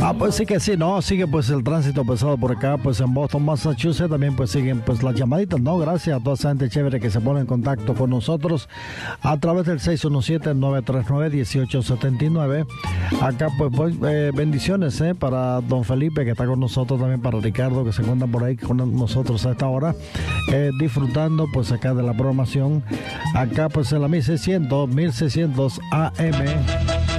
Pues sí que sí, ¿no? Sigue pues el tránsito pesado por acá, pues en Boston, Massachusetts, también pues siguen pues las llamaditas, ¿no? Gracias a toda esa gente chévere que se pone en contacto con nosotros a través del 617-939-1879. Acá pues bendiciones, para don Felipe que está con nosotros, también para Ricardo que se encuentra por ahí con nosotros a esta hora, disfrutando pues acá de la programación, acá pues en la 1600 AM.